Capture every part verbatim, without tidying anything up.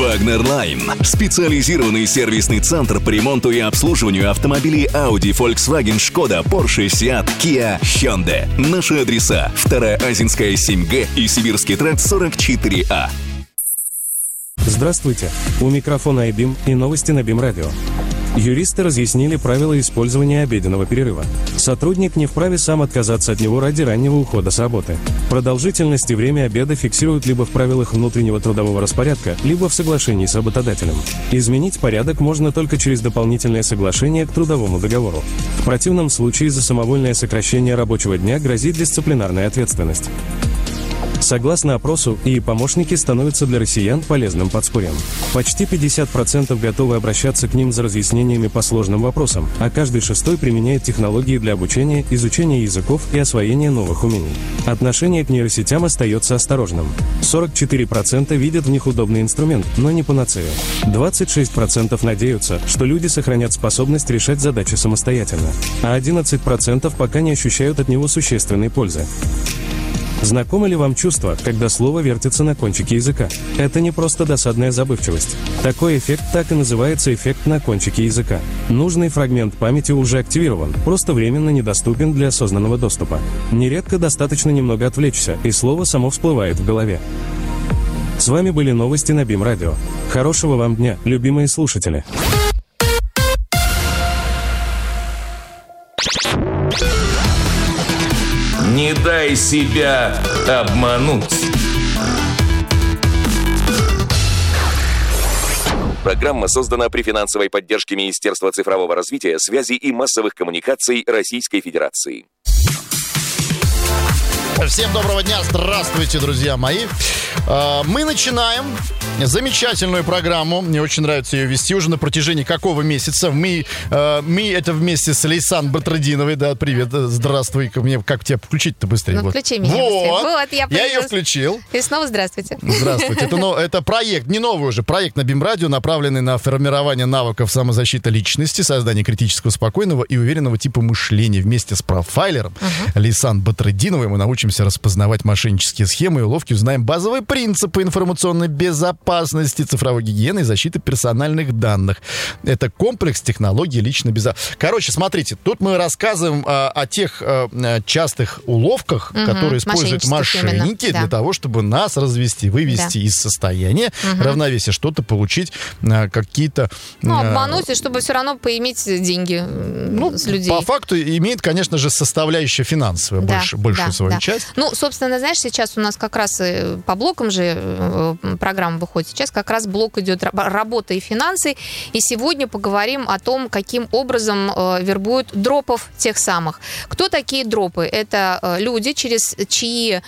Wagner Line. Специализированный сервисный центр по ремонту и обслуживанию автомобилей Audi, Volkswagen, Skoda, Porsche, Seat, Kia, Hyundai. Наши адреса: Вторая Азинская, семь Г и Сибирский тракт, сорок четыре А. Здравствуйте. У микрофона iBeam и новости на Бим Радио. Юристы разъяснили правила использования обеденного перерыва. Сотрудник не вправе сам отказаться от него ради раннего ухода с работы. Продолжительность и время обеда фиксируют либо в правилах внутреннего трудового распорядка, либо в соглашении с работодателем. Изменить порядок можно только через дополнительное соглашение к трудовому договору. В противном случае за самовольное сокращение рабочего дня грозит дисциплинарная ответственность. Согласно опросу, и помощники становятся для россиян полезным подспорьем. Почти пятьдесят процентов готовы обращаться к ним за разъяснениями по сложным вопросам, а каждый шестой применяет технологии для обучения, изучения языков и освоения новых умений. Отношение к нейросетям остается осторожным. сорок четыре процента видят в них удобный инструмент, но не панацею. двадцать шесть процентов надеются, что люди сохранят способность решать задачи самостоятельно, а одиннадцать процентов пока не ощущают от него существенной пользы. Знакомо ли вам чувство, когда слово вертится на кончике языка? Это не просто досадная забывчивость. Такой эффект так и называется эффект на кончике языка. Нужный фрагмент памяти уже активирован, просто временно недоступен для осознанного доступа. Нередко достаточно немного отвлечься, и слово само всплывает в голове. С вами были новости на Бим Радио. Хорошего вам дня, любимые слушатели. Не дай себя обмануть. Программа создана при финансовой поддержке Министерства цифрового развития, связи и массовых коммуникаций Российской Федерации. Всем доброго дня, здравствуйте, друзья мои. Мы начинаем замечательную программу. Мне очень нравится ее вести уже на протяжении какого месяца. Мы, мы это вместе с Лейсан Батрудиновой. Да, привет, здравствуй. Мне как тебя включить-то быстрее? Ну, вот. включи меня вот. быстрее. Вот, я, я ее включил. И снова здравствуйте. Здравствуйте. Это, ну, это проект, не новый уже, проект на Бим Радио, направленный на формирование навыков самозащиты личности, создание критического, спокойного и уверенного типа мышления. Вместе с профайлером uh-huh. Лейсан Батрудиновой мы научимся распознавать мошеннические схемы и уловки, узнаем базовые принципы информационной безопасности, цифровой гигиены и защиты персональных данных. Это комплекс технологий личной безопасности. Короче, смотрите, тут мы рассказываем а, о тех а, частых уловках, угу, которые используют мошенники для да. того, чтобы нас развести, вывести да. из состояния угу. равновесия, что-то получить, а, какие-то... Ну, обмануть, а, чтобы все равно поиметь деньги ну, с людей. По факту имеет, конечно же, составляющая финансовая да, больше, большую да, свою да. часть. Ну, собственно, знаешь, сейчас у нас как раз по блокам же программа выходит. Сейчас как раз блок идет работа и финансы. И сегодня поговорим о том, каким образом вербуют дропов тех самых. Кто такие дропы? Это люди, через чьи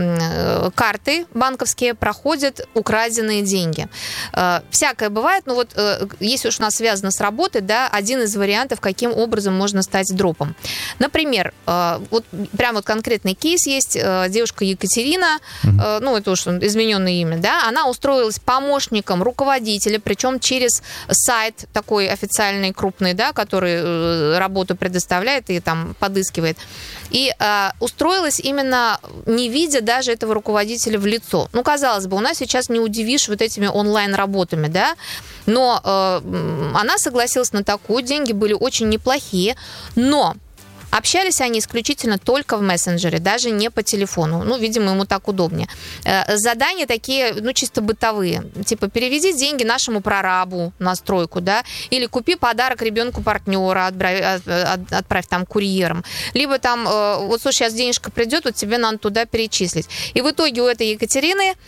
карты банковские проходят украденные деньги. Всякое бывает, но вот если уж у нас связано с работой, да, один из вариантов, каким образом можно стать дропом. Например, вот прям вот конкретный кейс есть. Девушка Екатерина, mm-hmm. ну, это уж измененное имя, да, она устроилась помощником руководителя, причем через сайт такой официальный, крупный, да, который работу предоставляет и там подыскивает. И э, устроилась именно не видя даже этого руководителя в лицо. Ну, казалось бы, у нас сейчас не удивишь вот этими онлайн-работами, да, но э, она согласилась на такую, деньги были очень неплохие, но общались они исключительно только в мессенджере, даже не по телефону. Ну, видимо, ему так удобнее. Задания такие, ну, чисто бытовые. Типа, переведи деньги нашему прорабу на стройку, да, или купи подарок ребенку партнера, отправь, отправь там курьером. Либо там, вот, слушай, сейчас денежка придет, вот тебе надо туда перечислить. И в итоге у этой Екатерины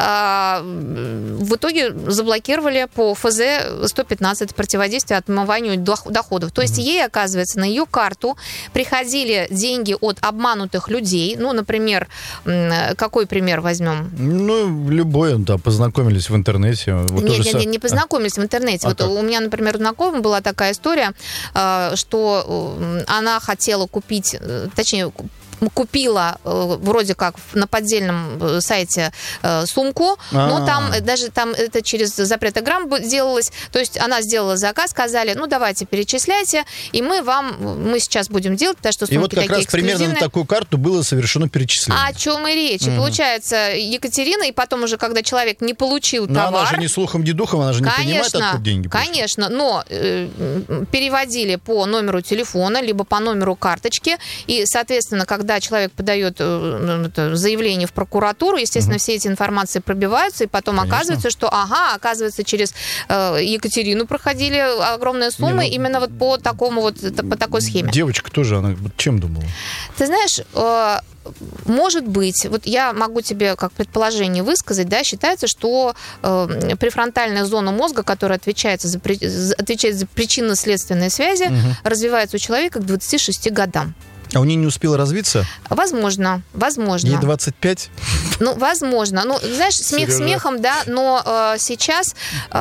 в итоге заблокировали по эф зэ сто пятнадцать противодействие отмыванию доходов. То есть ей, оказывается, на ее карту приходили деньги от обманутых людей. Ну, например, какой пример возьмем? Ну, любой, да, познакомились в интернете. Вот нет, нет, нет, не познакомились а? в интернете. А вот как? У меня, например, знакомая была такая история, что она хотела купить, точнее, купила э, вроде как на поддельном сайте э, сумку, А-а-а. но там даже там это через запретограмм делалось, то есть она сделала заказ, сказали, ну давайте перечисляйте, и мы вам, мы сейчас будем делать, потому что сумки и вот как такие раз примерно на такую карту было совершено перечисление. О чем и речь. Угу. И получается, Екатерина, и потом уже, когда человек не получил но товар... Но она же не слухом, не духом, она же не конечно, понимает, откуда деньги пришли. Конечно, но э, переводили по номеру телефона, либо по номеру карточки, и, соответственно, когда человек подает э, заявление в прокуратуру, естественно, угу. все эти информации пробиваются, и потом конечно. оказывается, что, ага, оказывается, через э, Екатерину проходили огромные суммы, не, ну, именно вот по такому вот, по такой схеме. Девочка тоже, она чем думала? Ты знаешь... Э, Может быть, вот я могу тебе как предположение высказать, да, считается, что э, префронтальная зона мозга, которая отвечает за, отвечает за причинно-следственные связи, угу. развивается у человека к двадцати шести годам. А у нее не успела развиться? Возможно, возможно. Ей двадцать пять? Ну, возможно. Ну, знаешь, смех Сережа. смехом, да, но э, сейчас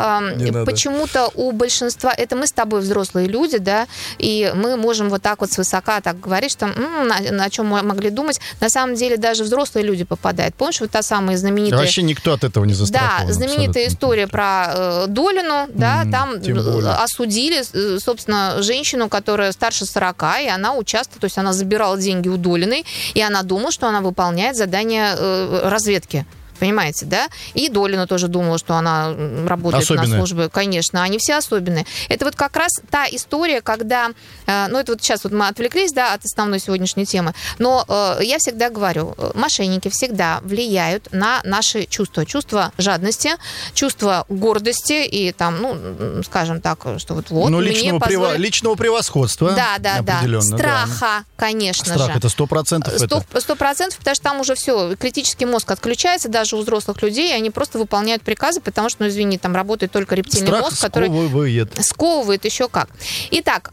э, почему-то у большинства... Это мы с тобой взрослые люди, да, и мы можем вот так вот свысока так говорить, что м-м, на, на чем мы могли думать. На самом деле даже взрослые люди попадают. Помнишь, вот та самая знаменитая... Вообще никто от этого не застрахован. Да, знаменитая история про э, Долину, да, mm, там осудили, собственно, женщину, которая старше сорока, и она участвовала, то есть она забирала деньги у Долиной, и она думала, что она выполняет задание э, разведки. Понимаете, да? И Долина тоже думала, что она работает особенная. На службе. Конечно, они все особенные. Это вот как раз та история, когда... Э, ну, это вот сейчас вот мы отвлеклись, да, от основной сегодняшней темы, но э, я всегда говорю, мошенники всегда влияют на наши чувства. Чувство жадности, чувство гордости и там, ну, скажем так, что вот вот... Ну, личного, позволит... прев... личного превосходства. Да, да, да. Страха, да. конечно Страх, же. Страх, это сто процентов. Сто процентов, потому что там уже все, критический мозг отключается, даже у взрослых людей, они просто выполняют приказы, потому что, ну, извини, там работает только рептильный Страх мозг, который сковывает. Сковывает еще как. Итак,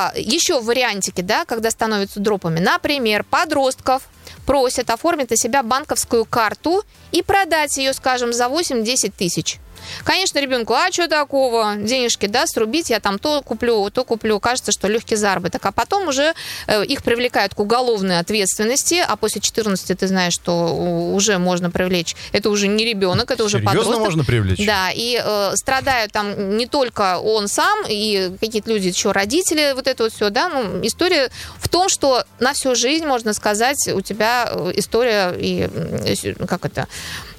еще вариантики, да, когда становятся дропами. Например, подростков просят оформить на себя банковскую карту и продать ее, скажем, за восемь-десять тысяч. Конечно, ребенку, а что такого? Денежки, да, срубить, я там то куплю, то куплю. Кажется, что легкий заработок. А потом уже э, их привлекают к уголовной ответственности, а после четырнадцати ты знаешь, что уже можно привлечь. Это уже не ребенок, это уже Серьезно подросток. можно привлечь? Да, и э, страдают там не только он сам, и какие-то люди, еще родители, вот это вот все, да. Ну, история в том, что на всю жизнь, можно сказать, у тебя история и, как это,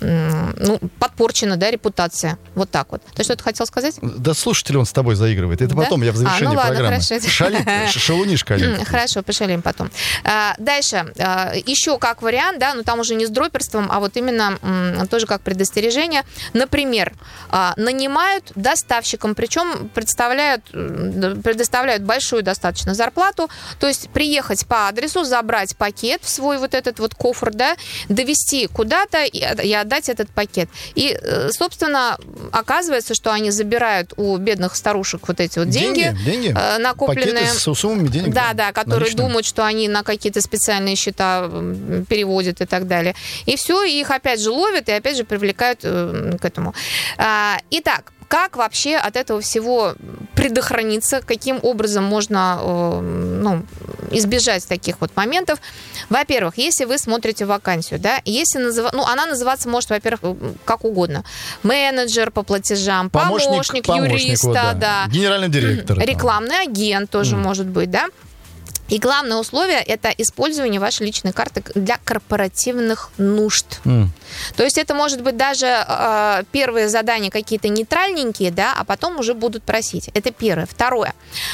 ну, подпорчена, да, репутация. Вот так вот. Ты что-то хотел сказать? Да слушатель он с тобой заигрывает. Это да? потом я в завершении а, ну ладно, программы. Шалит, шалунишь, конечно. Хорошо, пошалим потом. А, дальше. А, еще как вариант, да, ну там уже не с дроперством, а вот именно м, тоже как предостережение. Например, а, нанимают доставщиком, причем представляют, предоставляют большую достаточно зарплату, то есть приехать по адресу, забрать пакет в свой вот этот вот кофр, да, довести куда-то и, и отдать этот пакет. И, собственно, оказывается, что они забирают у бедных старушек вот эти вот деньги, деньги, деньги. Э, накопленные. Пакеты с суммами денег. Да, да, которые наличные. Думают, что они на какие-то специальные счета переводят и так далее. И все, и их опять же ловят и опять же привлекают э, к этому. А, итак, как вообще от этого всего предохраниться? Каким образом можно э, ну, избежать таких вот моментов? Во-первых, если вы смотрите вакансию, да, если назыв... ну, она называться может, во-первых, как угодно. Менеджер по платежам, помощник, помощник, помощник юриста, вот, да. да. Генеральный директор. Рекламный там. Агент тоже mm. может быть, да. И главное условие – это использование вашей личной карты для корпоративных нужд. Mm. То есть это может быть даже э, первые задания какие-то нейтральненькие, да, а потом уже будут просить. Это первое. Второе.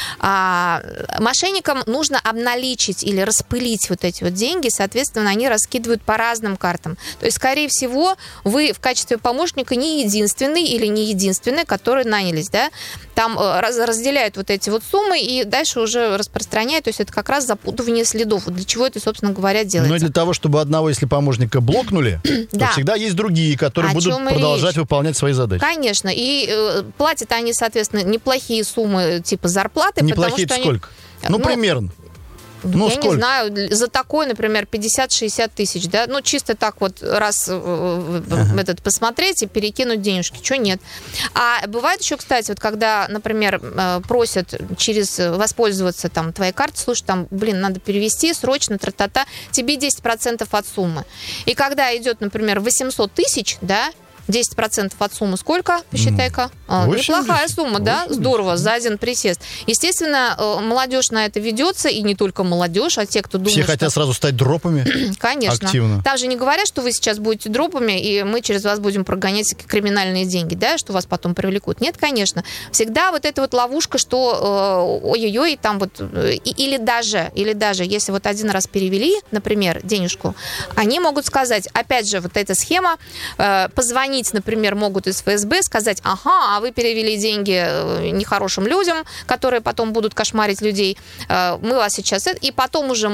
А, мошенникам нужно обналичить или распылить вот эти вот деньги, соответственно, они раскидывают по разным картам. То есть, скорее всего, вы в качестве помощника не единственный или не единственный, которые нанялись, да. Там э, раз, разделяют вот эти вот суммы и дальше уже распространяют. То есть это как раз запутывание следов. Для чего это, собственно говоря, делается? Но для того, чтобы одного, если помощника блокнули, то всегда есть другие, которые будут продолжать выполнять свои задачи. Конечно. И э, платят они, соответственно, неплохие суммы типа зарплаты. Неплохие это сколько? Ну, примерно. Ну, я сколько? не знаю, за такой, например, пятьдесят-шестьдесят тысяч, да, ну, чисто так вот раз ага. этот посмотреть и перекинуть денежки, что нет. А бывает еще, кстати, вот когда, например, просят через воспользоваться там твоей картой, слушай, там, блин, надо перевести срочно, тра-та-та, тебе десять процентов от суммы. И когда идет, например, восемьсот тысяч, да, десять процентов от суммы сколько? Посчитай-ка. А, неплохая сумма, да? Здорово, за один присест. Естественно, молодежь на это ведется, и не только молодежь, а те, кто думает, Все что... хотят сразу стать дропами. Конечно. Активно. Там же не говорят, что вы сейчас будете дропами, и мы через вас будем прогонять криминальные деньги, да, что вас потом привлекут. Нет, конечно. Всегда вот эта вот ловушка, что э, ой-ой-ой, там вот... И, или даже, или даже, если вот один раз перевели, например, денежку, они могут сказать, опять же, вот эта схема, э, позвонить, например, могут из эф эс бэ сказать, ага, а вы перевели деньги нехорошим людям, которые потом будут кошмарить людей, мы вас сейчас... И потом уже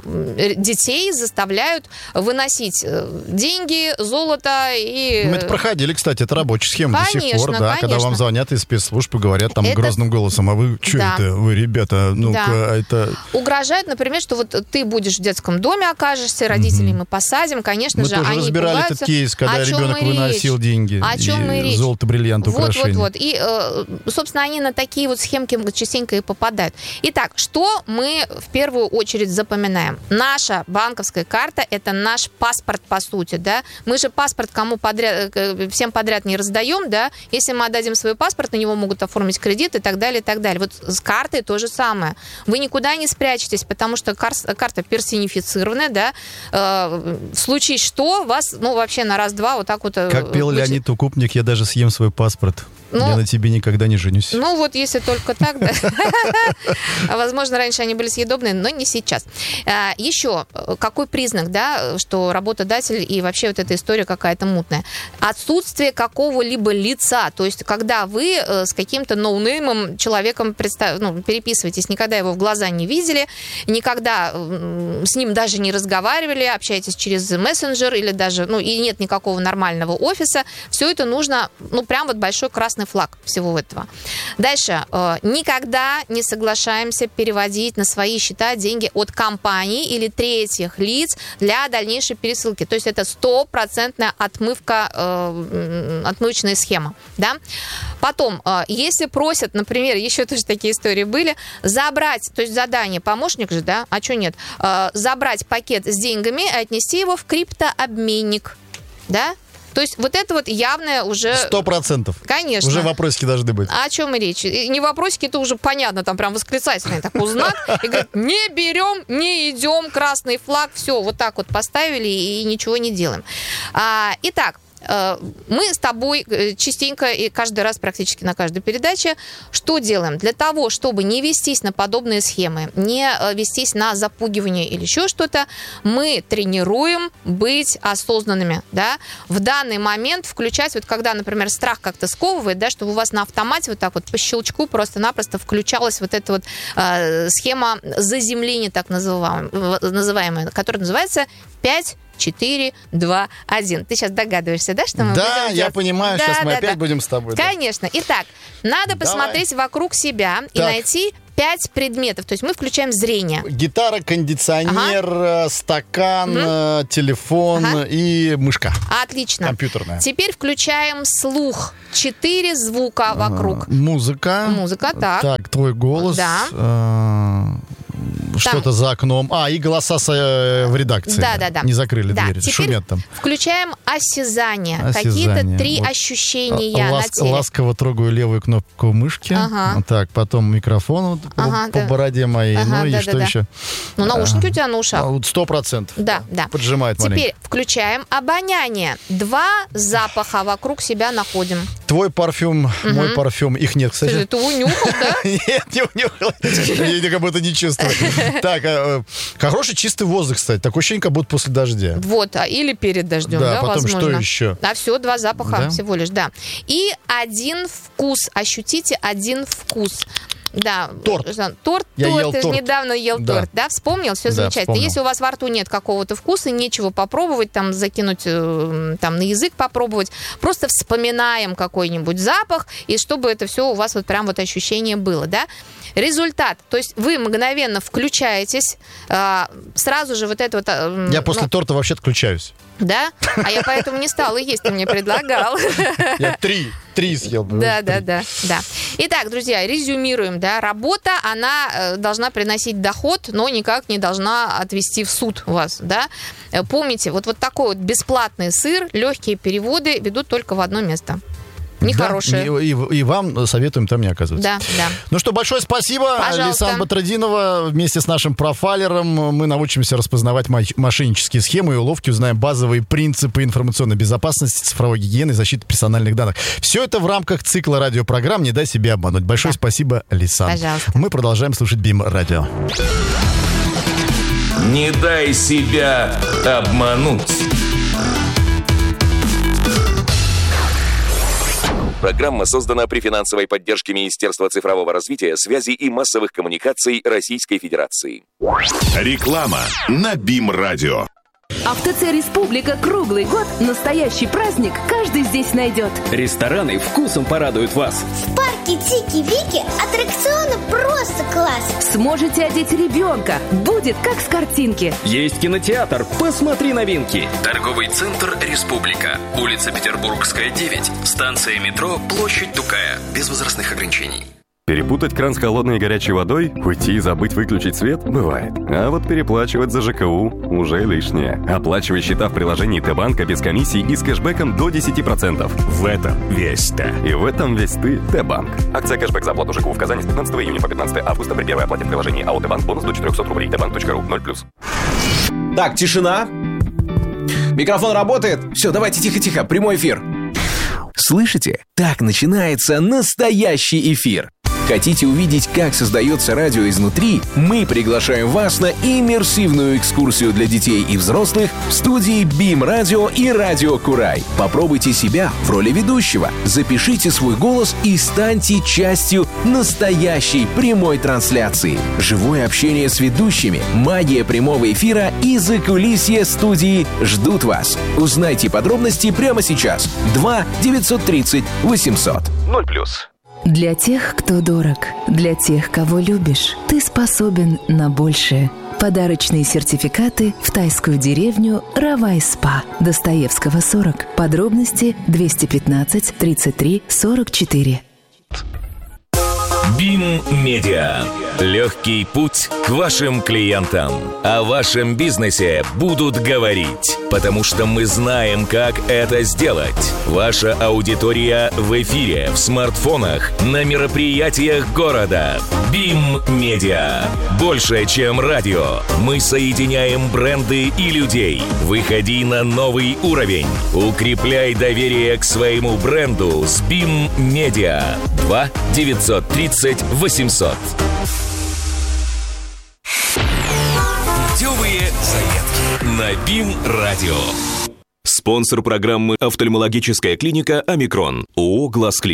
детей заставляют выносить деньги, золото и... Мы это проходили, кстати, это рабочая схема конечно, до сих пор, да, конечно. когда вам звонят из спецслужб и говорят там это... грозным голосом, а вы что да. это, вы, ребята, ну-ка, да. это... Угрожают, например, что вот ты будешь в детском доме, окажешься, родителей mm-hmm. мы посадим, конечно мы же, тоже они разбирали пугаются. Этот кейс, когда ребенок выносил деньги. О чем мы речь? Золото, бриллианты, вот, украшения. Вот, вот. И, собственно, они на такие вот схемки частенько и попадают. Итак, что мы в первую очередь запоминаем? Наша банковская карта – это наш паспорт, по сути, да? Мы же паспорт кому подряд, всем подряд не раздаем, да? Если мы отдадим свой паспорт, на него могут оформить кредит и так далее, и так далее. Вот с картой то же самое. Вы никуда не спрячетесь, потому что кар- карта персонифицированная, да? В случае что, вас, ну, вообще на раз-два вот так вот... Как пел вычислят. Леонид Укупник, я даже съем свой паспорт. Ну, я на тебе никогда не женюсь. Ну, вот если только так, да. Возможно, раньше они были съедобные, но не сейчас. Еще какой признак, да, что работодатель и вообще вот эта история какая-то мутная? Отсутствие какого-либо лица. То есть, когда вы с каким-то ноунеймом человеком представ... ну, переписываетесь, никогда его в глаза не видели, никогда с ним даже не разговаривали, общаетесь через мессенджер или даже, ну, и нет никакого нормального офиса, все это нужно, ну, прям вот большой красный флаг всего этого. Дальше. Никогда не соглашаемся переводить на свои счета деньги от компаний или третьих лиц для дальнейшей пересылки. То есть это стопроцентная отмывка, отмывочная схема. Да? Потом, если просят, например, еще тоже такие истории были, забрать, то есть задание, помощник же, да, а что нет, забрать пакет с деньгами и отнести его в криптообменник. Да? То есть вот это вот явное уже... Сто процентов. Конечно. Уже вопросики должны быть. О чем и речь? И не вопросики, это уже понятно, там прям восклицательный такой знак. И говорят, не берем, не идем, красный флаг, все, вот так вот поставили и ничего не делаем. А, итак, мы с тобой частенько и каждый раз практически на каждой передаче что делаем? Для того, чтобы не вестись на подобные схемы, не вестись на запугивание или еще что-то, мы тренируем быть осознанными. Да? В данный момент включать, вот когда, например, страх как-то сковывает, да, чтобы у вас на автомате вот так вот по щелчку просто-напросто включалась вот эта вот э, схема заземления, так называемая, называемая, которая называется пять четыре, два, один. Ты сейчас догадываешься, да, что мы да, будем я делать? понимаю, да, сейчас мы да, опять да. будем с тобой. Конечно. Да. Итак, надо Давай. посмотреть вокруг себя так. и найти пять предметов. То есть мы включаем зрение. Гитара, кондиционер, ага. стакан, угу. телефон ага. и мышка. Отлично. Компьютерная. Теперь включаем слух. Четыре звука ага. вокруг. Музыка. Музыка, так. Так, твой голос. Да. Э- Что-то там. За окном. А, и голоса с, э, в редакции. Да, да, да. Не закрыли да. двери. Теперь шумят там. Включаем осязание. осязание. Какие-то три вот. ощущения Лас- на теле. Ласково трогаю левую кнопку мышки. Ага. Так, потом микрофон вот ага, по, да. по бороде моей. Ага, ну и да, что да, еще? Да. Ну, наушники а, у тебя на ушах. Сто процентов. Да, да. Поджимает Теперь маленько. включаем обоняние. Два запаха вокруг себя находим. Твой парфюм, угу. мой парфюм. Их нет, кстати. Ты унюхал, да? Нет, не унюхал. Я как будто не чувствую. Так, хороший чистый воздух, кстати. Такое ощущение, как будто после дождя. Вот, или перед дождем, да, потом возможно. Что еще? А все, два запаха да? всего лишь, да. И один вкус. Ощутите один вкус. Да. Торт. Торт, Я торт. ел Ты торт. же недавно ел Да. торт, да? Вспомнил? Все Да, замечательно. вспомнил. Если у вас во рту нет какого-то вкуса, нечего попробовать, там, закинуть э, там, на язык попробовать, просто вспоминаем какой-нибудь запах, и чтобы это все у вас вот прям вот ощущение было, да? Результат. То есть вы мгновенно включаетесь, э, сразу же вот это вот... э, Я после ну, торта вообще отключаюсь. да? А я поэтому не стала есть, ты мне предлагал. Я три, три съел. Да, да, да, да. Итак, друзья, резюмируем, да, работа, она э, должна приносить доход, но никак не должна отвести в суд вас, да. Э, Помните, вот, вот такой вот бесплатный сыр, легкие переводы ведут только в одно место. Нехорошее. Да, и, и- и вам советуем там не оказываться. Да, да. Ну что, большое спасибо, Пожалуйста. Лейсан Батрудинова. Вместе с нашим профайлером мы научимся распознавать ма- мошеннические схемы и уловки, узнаем базовые принципы информационной безопасности, цифровой гигиены и защиты персональных данных. Все это в рамках цикла радиопрограмм «Не дай себя обмануть». Большое Да. спасибо, Лейсан. Пожалуйста. Мы продолжаем слушать БИМ радио. Не дай себя обмануть. Программа создана при финансовой поддержке Министерства цифрового развития, связи и массовых коммуникаций Российской Федерации. Реклама на БИМ-радио. А в ТЦ «Республика» круглый год настоящий праздник каждый здесь найдет. Рестораны вкусом порадуют вас. В парке Тики-Вики аттракционы просто класс. Сможете одеть ребенка. Будет как с картинки. Есть кинотеатр. Посмотри новинки. Торговый центр «Республика». Улица Петербургская, девять. Станция метро «Площадь Тукая». Без возрастных ограничений. Перепутать кран с холодной и горячей водой, уйти и забыть выключить свет – бывает. А вот переплачивать за ЖКУ – уже лишнее. Оплачивай счета в приложении Т-банка без комиссий и с кэшбэком до десять процентов. В этом весь ты. И в этом весь ты – Т-банк. Акция кэшбэк за оплату ЖКУ в Казани с пятнадцатого июня по пятнадцатое августа при первой оплате в приложении АО Т-банк бонус до четыреста рублей. Т-банк точка ру. ноль плюс. Так, тишина. Микрофон работает. Все, давайте тихо-тихо, прямой эфир. Слышите? Так начинается настоящий эфир. Хотите увидеть, как создается радио изнутри? Мы приглашаем вас на иммерсивную экскурсию для детей и взрослых в студии БИМ Радио и Радио Курай. Попробуйте себя в роли ведущего, запишите свой голос и станьте частью настоящей прямой трансляции. Живое общение с ведущими, магия прямого эфира и закулисье студии ждут вас. Узнайте подробности прямо сейчас. два девятьсот тридцать восемьсот. ноль плюс. Для тех, кто дорог, для тех, кого любишь, ты способен на большее. Подарочные сертификаты в тайскую деревню Равай-Спа. Достоевского, сорок. Подробности двести пятнадцать тридцать три сорок четыре. БИМ-медиа. Легкий путь к вашим клиентам. О вашем бизнесе будут говорить, потому что мы знаем, как это сделать. Ваша аудитория в эфире, в смартфонах, на мероприятиях города. БИМ-медиа. Больше, чем радио. Мы соединяем бренды и людей. Выходи на новый уровень. Укрепляй доверие к своему бренду с БИМ-медиа. два девятьсот тридцать восемьсот. Путевые заявки на БИМ-радио. Спонсор программы «Офтальмологическая клиника Омикрон». ООО «Глаз Клиник».